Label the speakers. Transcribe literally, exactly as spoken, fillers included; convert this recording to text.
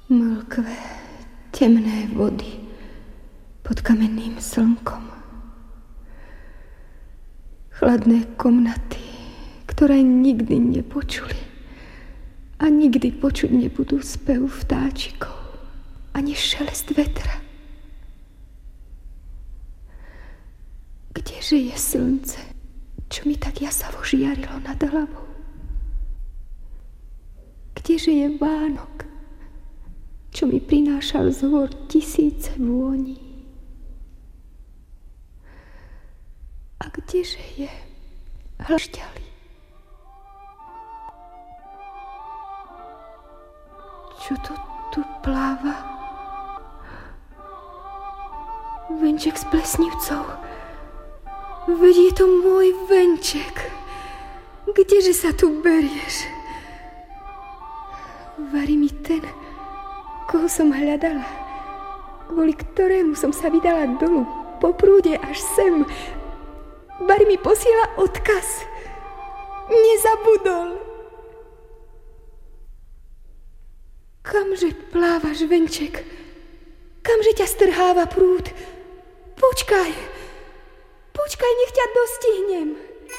Speaker 1: Mlkvé, temné vody pod kamenným slnkom. Chladné komnaty, ktoré nikdy nepočuli a nikdy počuť nebudú spev vtáčikov ani šelest vetra. Kdeže je slnce, čo mi tak jasavo žiarilo nad hlavou? Kdeže je Vánok, čo mi prinášal z hôr tisíce vôní? A kdeže je Hlšťalý? Čo to tu pláva? Venček s plesnivcov. Veď je to môj venček. Kdeže sa tu berieš? Varí mi ten, koho som hľadala, kvôli ktorému som sa vydala dolu po prúde až sem. Varí mi posiela odkaz. Nezabudol. Kamže plávaš, venček? Kamže ťa strháva prúd? Počkaj, počkaj, nech ťa dostihnem.